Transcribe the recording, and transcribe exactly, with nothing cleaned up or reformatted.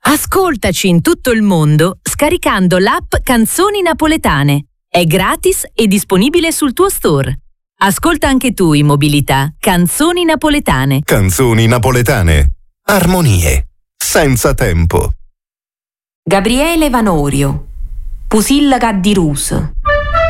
Ascoltaci in tutto il mondo scaricando l'app Canzoni Napoletane. È gratis e disponibile sul tuo store. Ascolta anche tu in mobilità Canzoni Napoletane. Canzoni napoletane. Armonie. Senza tempo. Gabriele Vanorio. Pusillaga di Rus.